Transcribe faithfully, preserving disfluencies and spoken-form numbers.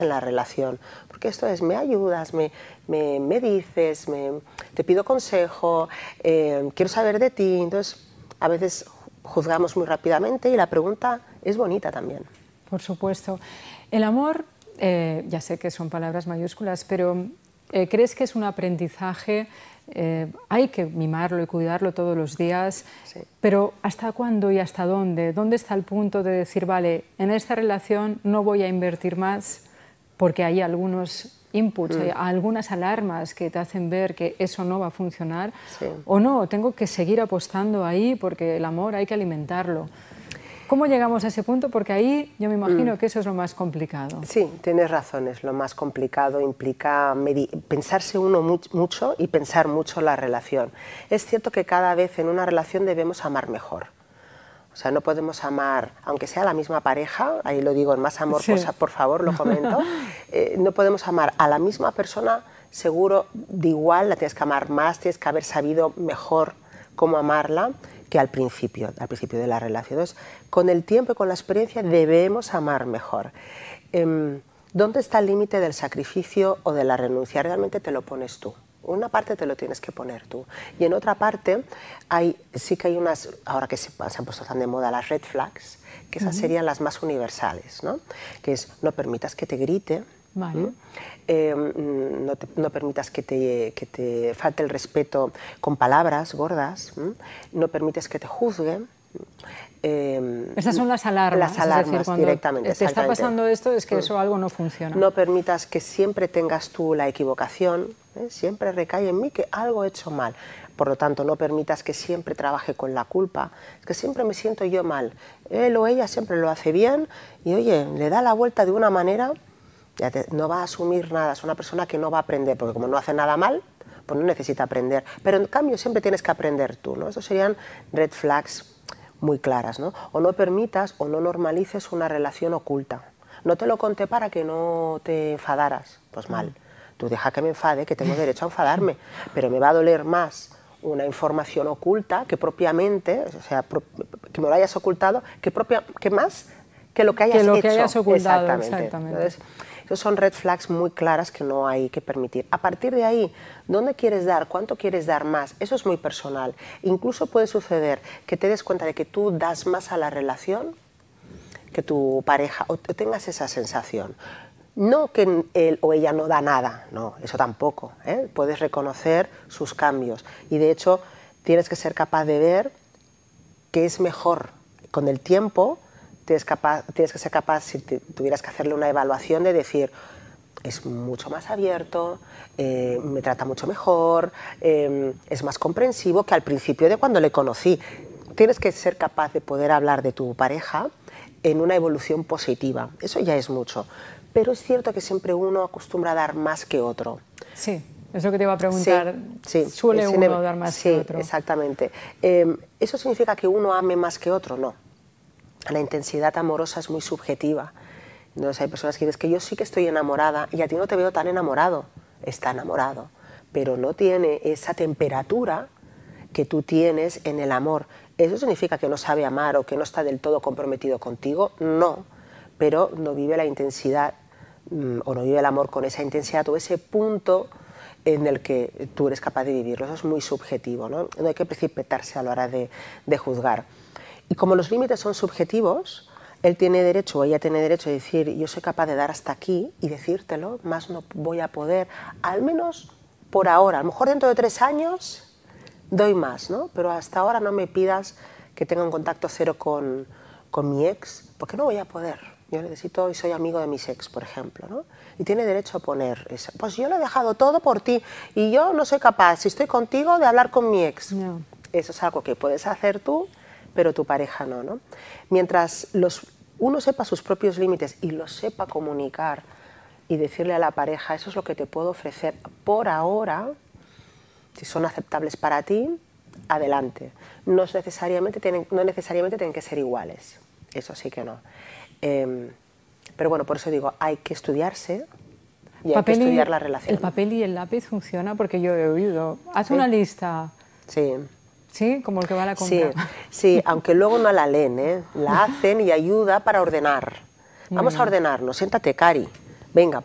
en la relación, porque esto es, me ayudas, me, me, me dices, me, te pido consejo, eh, quiero saber de ti. Entonces, a veces juzgamos muy rápidamente y la pregunta es bonita también. Por supuesto. El amor, eh, ya sé que son palabras mayúsculas, pero eh, ¿crees que es un aprendizaje? Eh, hay que mimarlo y cuidarlo todos los días, sí. Pero ¿hasta cuándo y hasta dónde? ¿Dónde está el punto de decir, vale, en esta relación no voy a invertir más porque hay algunos inputs, mm. hay algunas alarmas que te hacen ver que eso no va a funcionar? Sí. O no, tengo que seguir apostando ahí porque el amor hay que alimentarlo. ¿Cómo llegamos a ese punto? Porque ahí yo me imagino mm. que eso es lo más complicado. Sí, tienes razón, es lo más complicado, implica pensarse uno mu mucho y pensar mucho la relación. Es cierto que cada vez en una relación debemos amar mejor. O sea, no podemos amar, aunque sea la misma pareja, ahí lo digo en Más Amor, sí. por, por favor, lo comento, eh, no podemos amar a la misma persona, seguro, de igual, la tienes que amar más, tienes que haber sabido mejor cómo amarla, que al principio, al principio de la relación. Entonces, con el tiempo y con la experiencia debemos amar mejor. Eh, ¿Dónde está el límite del sacrificio o de la renuncia? Realmente te lo pones tú. Una parte te lo tienes que poner tú. Y en otra parte, hay, sí que hay unas, ahora que se, se han puesto tan de moda las red flags, que esas uh-huh. serían las más universales, ¿no? Que es, no permitas que te grite, vale. eh, no, te, no permitas que te, que te falte el respeto con palabras gordas, ¿m? No permites que te juzguen. Eh, Estas son las alarmas. Las alarmas, es decir, cuando directamente. te está pasando esto, es que eso algo no funciona. No permitas que siempre tengas tú la equivocación, ¿eh? Siempre recae en mí que algo he hecho mal. Por lo tanto, no permitas que siempre trabaje con la culpa, es que siempre me siento yo mal. Él o ella siempre lo hace bien y, oye, le da la vuelta de una manera, ya te, no va a asumir nada, es una persona que no va a aprender, porque como no hace nada mal, pues no necesita aprender. Pero en cambio siempre tienes que aprender tú, ¿no? Esos serían red flags muy claras, ¿no? O no permitas o no normalices una relación oculta. No te lo conté para que no te enfadaras, pues mal. Tú deja que me enfade, que tengo derecho a enfadarme, pero me va a doler más una información oculta que propiamente, o sea, que me lo hayas ocultado, que, propia, que más que lo que hayas que lo hecho. Que hayas ocultado, exactamente. exactamente. Entonces, esos son red flags muy claras que no hay que permitir. A partir de ahí, ¿dónde quieres dar? ¿Cuánto quieres dar más? Eso es muy personal. Incluso puede suceder que te des cuenta de que tú das más a la relación que tu pareja, o tengas esa sensación. No que él o ella no da nada, no, eso tampoco, ¿eh? Puedes reconocer sus cambios y de hecho tienes que ser capaz de ver qué es mejor. Con el tiempo tienes, capaz, tienes que ser capaz, si te, tuvieras que hacerle una evaluación, de decir, es mucho más abierto, eh, me trata mucho mejor, eh, es más comprensivo que al principio de cuando le conocí. Tienes que ser capaz de poder hablar de tu pareja en una evolución positiva, eso ya es mucho. Pero es cierto que siempre uno acostumbra a dar más que otro. Sí, es lo que te iba a preguntar. Sí, sí, ¿Suele uno inev- dar más sí, que otro? Exactamente. Eh, ¿Eso significa que uno ame más que otro? No. La intensidad amorosa es muy subjetiva. Entonces hay personas que dicen que yo sí que estoy enamorada y a ti no te veo tan enamorado. Está enamorado, pero no tiene esa temperatura que tú tienes en el amor. ¿Eso significa que no sabe amar o que no está del todo comprometido contigo? No, pero no vive la intensidad o no vive el amor con esa intensidad o ese punto en el que tú eres capaz de vivirlo. Eso es muy subjetivo, ¿no? No hay que precipitarse a la hora de, de juzgar. Y como los límites son subjetivos, él tiene derecho o ella tiene derecho a decir, yo soy capaz de dar hasta aquí y decírtelo, más no voy a poder, al menos por ahora. A lo mejor dentro de tres años doy más, ¿no? Pero hasta ahora no me pidas que tenga un contacto cero con, con mi ex, porque no voy a poder. Yo necesito y soy amigo de mis ex, por ejemplo, ¿no? Y tiene derecho a poner eso. Pues yo lo he dejado todo por ti y yo no soy capaz, si estoy contigo, de hablar con mi ex. No. Eso es algo que puedes hacer tú, pero tu pareja no, ¿no? Mientras los, uno sepa sus propios límites y los sepa comunicar y decirle a la pareja, eso es lo que te puedo ofrecer por ahora, si son aceptables para ti, adelante. No necesariamente tienen, no necesariamente tienen que ser iguales, eso sí que no. Eh, pero bueno, por eso digo, hay que estudiarse y hay que estudiar la relación. ¿El papel y el lápiz funciona? Porque yo he oído, haz sí. una lista. Sí. ¿Sí? Como el que va a la compra. Sí, sí, aunque luego no la leen, ¿eh? La hacen y ayuda para ordenar. Vamos a ordenarnos, siéntate, Cari. venga,